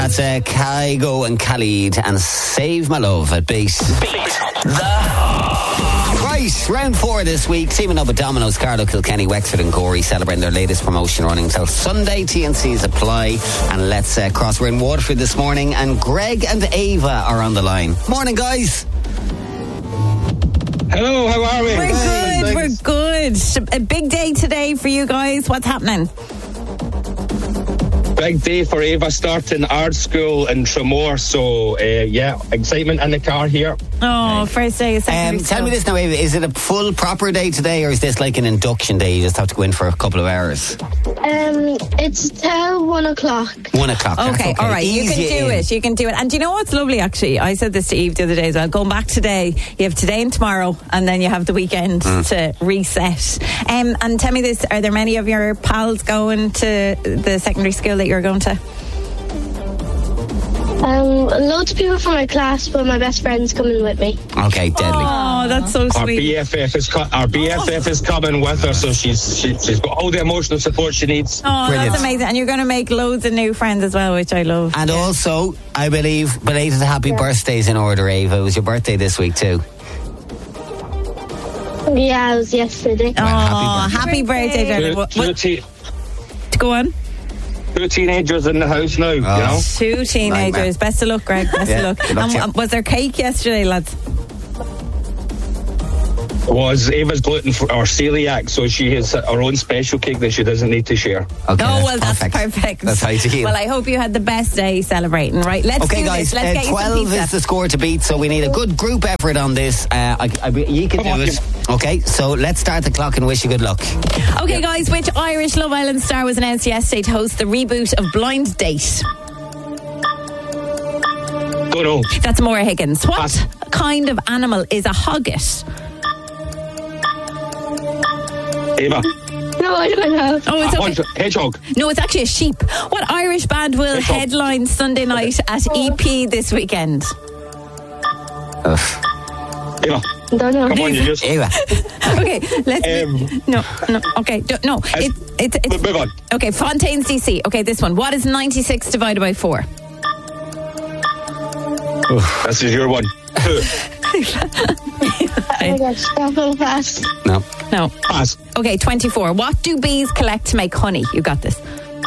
That's Kygo and Khalid and Save My Love at Beat. Right, round 4 this week. Teaming up with Domino's, Carlow, Kilkenny, Wexford and Gorey celebrating their latest promotion running till Sunday. T&Cs apply. And let's cross. We're in Waterford this morning and Greg and Ava are on the line. Morning, guys. Hello, how are we? We're good. A big day today for you guys. What's happening? Big day for Ava starting art school in Tramore. So, excitement in the car here. Oh, first day of secondary school. Tell me this now, Ava. Is it a full proper day today or is this like an induction day? You just have to go in for a couple of hours? It's till 1 o'clock. 1 o'clock. Okay, all right. You can do it. And do you know what's lovely, actually? I said this to Eve the other day as well. Going back today, you have today and tomorrow, and then you have the weekend to reset. And tell me this, are there many of your pals going to the secondary school that you're going to? Loads of people from my class, but my best friend's coming with me. Okay, deadly. Oh, that's so Our sweet. BFF is coming with her, so she's got all the emotional support she needs. Oh, Brilliant. that's amazing. And you're going to make loads of new friends as well, which I love. And also, I believe, belated happy birthdays in order, Ava. It was your birthday this week too. Yeah, it was yesterday. Oh, happy birthday, darling. Go on. 2 teenagers in the house now, you know? 2 teenagers. Nightmare. Best of luck, Greg. Best of luck. Good luck to you. And was there cake yesterday, lads? Was Ava's gluten or celiac, so she has her own special cake that she doesn't need to share. Okay, That's perfect. That's ideal. Well, I hope you had the best day celebrating, right? Let's Okay, do guys, this. Let's get you some 12 pizza. is the score to beat, so we need a good group effort on this. You can do it. Okay, so let's start the clock and wish you good luck. Okay, guys, which Irish Love Island star was announced yesterday to host the reboot of Blind Date? Don't know. That's Maura Higgins. What Pass. kind of animal is a hogget? Ava. No, I don't know. Oh, it's okay. Hedgehog. No, it's actually a sheep. What Irish band will Hedgehog. headline Sunday night at EP this weekend? Ava. Don't know. Come on, you just... Ava. Okay, let's... No. Okay, no. Move on. Okay, Fontaine's DC. Okay, this one. What is 96 divided by 4? This is your one. 2. Oh my gosh, that will pass. No. Pass. Okay, 24. What do bees collect to make honey? You got this.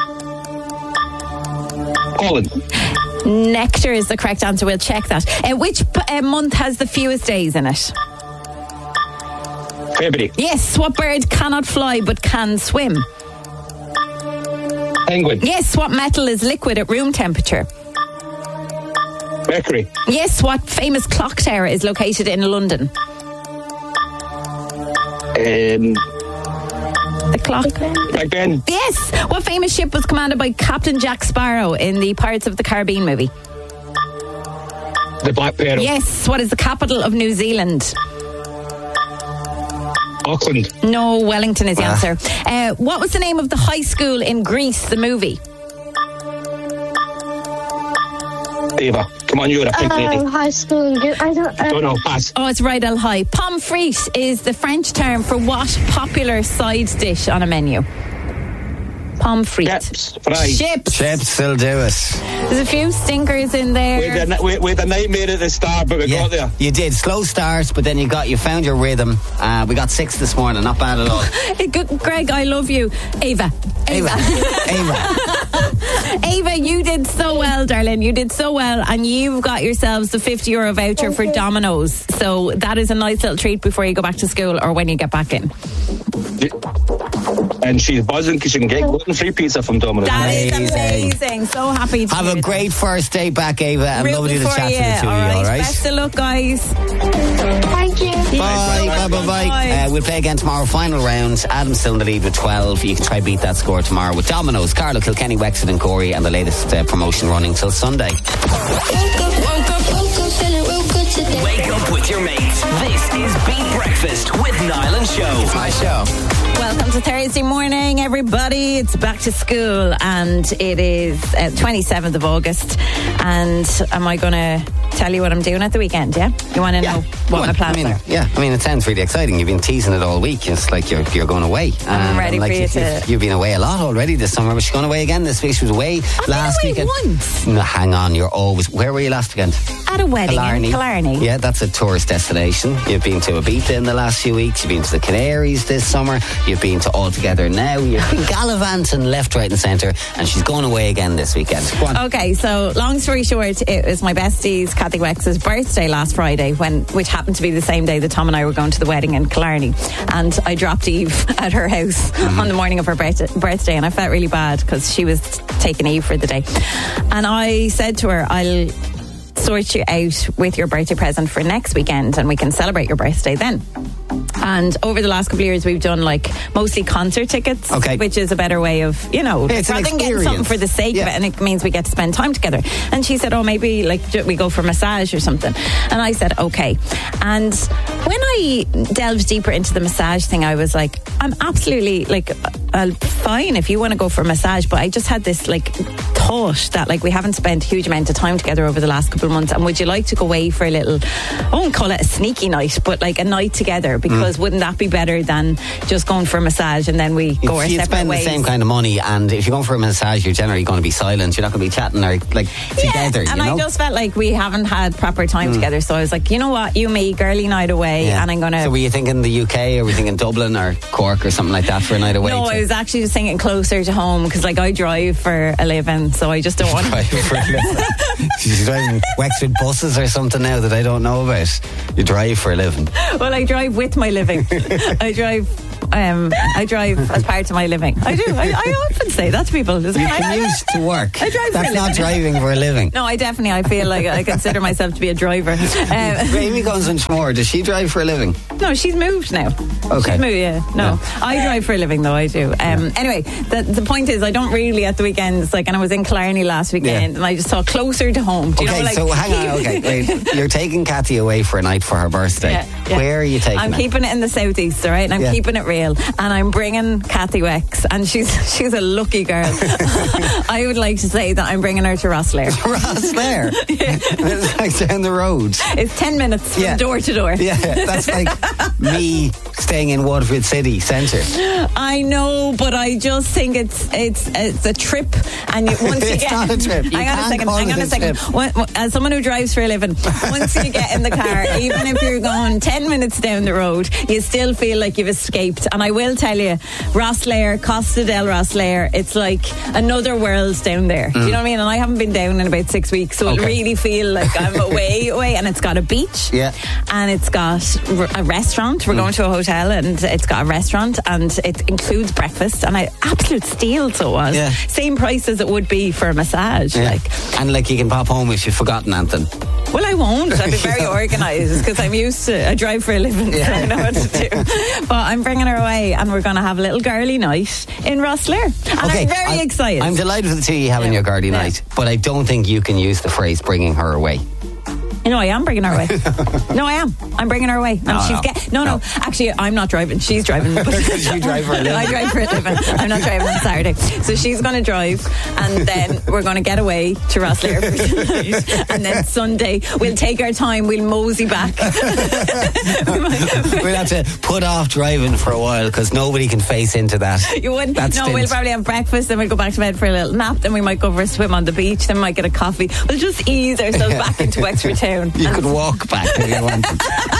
Pollen. Nectar is the correct answer. We'll check that. Which month has the fewest days in it? February. Yes. What bird cannot fly but can swim? Penguin. Yes. What metal is liquid at room temperature? Mercury. Yes. What famous clock tower is located in London? The clock. Big Ben. Yes. What famous ship was commanded by Captain Jack Sparrow in the Pirates of the Caribbean movie? The Black Pearl. Yes. What is the capital of New Zealand? Auckland. No, Wellington is the answer. What was the name of the high school in Greece, the movie? Ava. Come on, you're a pink lady. High school. I Don't know. Pass. Oh, it's Rydell High. Pomme frite is the French term for what popular side dish on a menu? Pomme frite. Chips. Fries. Chips. Still do it. There's a few stinkers in there. We had a nightmare at the start, but we got there. You did. Slow start, but then you found your rhythm. We got 6 this morning. Not bad at all. Greg, I love you. Ava. Ava. Ava, you did so well, darling. You did so well, and you've got yourselves the €50 voucher for Domino's. So that is a nice little treat before you go back to school or when you get back in. And she's buzzing because she can get gluten-free pizza from Domino's. That is amazing. So happy to Have hear a great first day back, Ava, and lovely to chat to the two of you, all right? Best of luck, guys. Thank you. Bye. We'll play again tomorrow, final round. Adam's still in the lead with 12. You can try beat that score tomorrow with Domino's, Carlow, Kilkenny, Wexford and Gorey, and the latest promotion running till Sunday. Wake up with your mates. This is Beat Breakfast with Niall and Show. It's my show. Welcome to Thursday morning, everybody. It's back to school, and it is 27th of August. And am I going to tell you what I'm doing at the weekend, yeah? You want to know what my plans are? Yeah, I mean, it sounds really exciting. You've been teasing it all week. It's like you're going away. I'm ready for you to... You've been away a lot already this summer, but she's going away again this week. She was away last weekend. Once. No, hang on, you're always... Where were you last weekend? At a wedding in Killarney. Yeah, that's a tourist destination. You've been to Ibiza in the last few weeks. You've been to the Canaries this summer. You've been to All Together Now. You've been gallivanting left, right and centre, and she's going away again this weekend. Go on. Okay, so long story short, it was my bestie's Kathy Wex's birthday last Friday, which happened to be the same day that Tom and I were going to the wedding in Killarney, and I dropped Eve at her house on the morning of her birthday, and I felt really bad because she was taking Eve for the day, and I said to her, I'll sort you out with your birthday present for next weekend and we can celebrate your birthday then. And over the last couple of years, we've done like mostly concert tickets, which is a better way of, rather than getting something for the sake of it, and it means we get to spend time together. And she said, oh, maybe like we go for a massage or something. And I said, okay. And when I delved deeper into the massage thing, I was like, I'm absolutely like, fine if you want to go for a massage, but I just had this like thought that like we haven't spent a huge amount of time together over the last couple of months, and would you like to go away for a little, I won't call it a sneaky night, but like a night together, because wouldn't that be better than just going for a massage and then we go our separate ways? You spend the same kind of money, and if you're going for a massage, you're generally going to be silent. You're not going to be chatting or like together. And I just felt like we haven't had proper time together, so I was like, you know what, you, me, girly night away, and I'm going to... So were you thinking the UK, or were you thinking Dublin or Cork or something like that for a night away? No, I was actually just thinking closer to home, because like I drive for a living, so I just don't want to... She's driving Wexford buses or something now that I don't know about. You drive for a living. Well, I drive with my living. I drive as part of my living. I do. I often say that to people. You commute to work. I drive. That's not driving for a living. No, I feel like I consider myself to be a driver. Amy goes on more. Does she drive for a living? No, she's moved now. Okay. She's moved, No. I drive for a living though, I do. Anyway, the point is I don't really at the weekends, like, and I was in Killarney last weekend and I just thought closer to home. Do you know, like, so hang on, wait. You're taking Kathy away for a night for her birthday. Yeah. Where are you taking her? I'm keeping it in the southeast, all right? And I'm keeping it real. And I'm bringing Kathy Wex, and she's a lucky girl. I would like to say that I'm bringing her to Rosslare. Rosslare? It's like down the road. It's 10 minutes from door to door. Yeah, that's like me staying in Waterford City Centre. I know, but I just think it's a trip, and once you it's not a trip. Hang on a second. As someone who drives for a living, once you get in the car, even if you're going 10 minutes down the road, you still feel like you've escaped. And I will tell you, Rosslare, Costa del Rosslare, it's like another world down there. Do you know what I mean? And I haven't been down in about 6 weeks, so it'll really feel like I'm away. And it's got a beach, and it's got a restaurant. We're going to a hotel, and it's got a restaurant, and it includes breakfast, and absolute steal, so it was. Same price as it would be for a massage. And like you can pop home if you've forgotten anything. Well, I won't. I'll be very organised because I'm used to, I drive for a living, so I know what to do. But I'm bringing her away, and we're going to have a little girly night in Rosslare. And I'm very excited. I'm delighted with the two of you having your girly night, but I don't think you can use the phrase bringing her away. No, I am bringing her away. No, I am. I'm bringing her away. No. Actually, I'm not driving. She's driving. Because you drive for a living. I drive for a living. I'm not driving on Saturday. So she's going to drive, and then we're going to get away to Rosslare for tonight. And then Sunday, we'll take our time. We'll mosey back. We'll have to put off driving for a while because nobody can face into that. You wouldn't? No, we'll probably have breakfast, then we'll go back to bed for a little nap, then we might go for a swim on the beach, then we might get a coffee. We'll just ease ourselves back into Wexford Town. You could walk back if you wanted.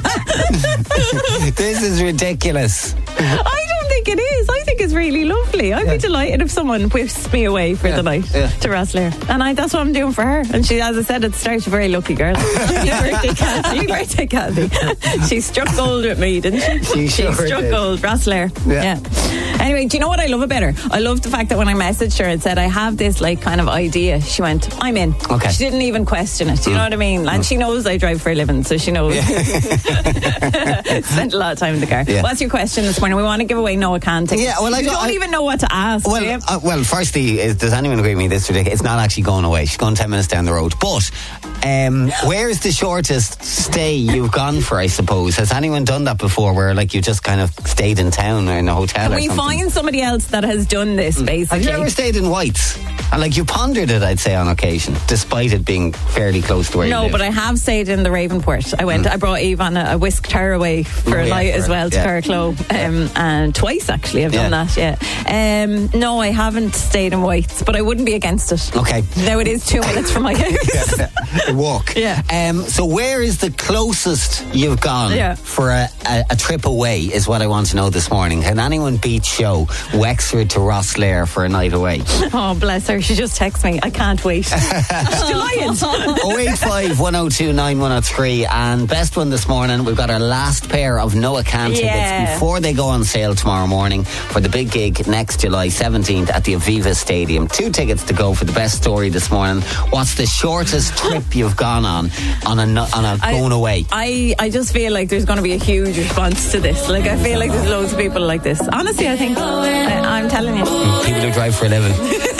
This is ridiculous. I don't think it is. I think it's really lovely. I'd be delighted if someone whiffs me away for the night to Rosslare. And that's what I'm doing for her. And she, as I said at the start, she's a very lucky girl. Happy birthday, Kathy. She struck gold with me, didn't she? She struck gold. Rosslare. Yeah. Anyway, do you know what I love about her? I love the fact that when I messaged her and said, I have this like kind of idea, she went, I'm in. Okay. She didn't even question it. Do you know what I mean? And she knows I drive for a living, so she knows. Spent a lot of time in the car. What's your question this morning? We want to give away Noah Khan tickets. Yeah, well, I don't even know what to ask. Well, firstly, does anyone agree with me? This is ridiculous. It's not actually going away. She's going 10 minutes down the road. But where's the shortest stay you've gone for, I suppose? Has anyone done that before, where like you just kind of stayed in town or in a hotel or something? Find somebody else that has done this, basically. Have you ever stayed in White's? And like you pondered it, I'd say, on occasion, despite it being fairly close to where you live. No, but I have stayed in the Ravenport. I brought Eve on a whisked her away for a night as well to Carclough. And twice actually I've done that, no, I haven't stayed in Whites, but I wouldn't be against it. Okay. Now it is 2 minutes from my house. Walk. Yeah. So where is the closest you've gone for a trip away is what I want to know this morning. Can anyone beat show Wexford to Rosslare for a night away? Oh, bless her. She just texted me. I can't wait. She's delighted. 085 102 9103. And best one this morning, we've got our last pair of Noah Can tickets before they go on sale tomorrow morning for the big gig next July 17th at the Aviva Stadium. 2 tickets to go for the best story this morning. What's the shortest trip you've gone on a going away? I just feel like there's going to be a huge response to this. Like, I feel like there's loads of people like this. Honestly, I think I'm telling you. People who drive for a living.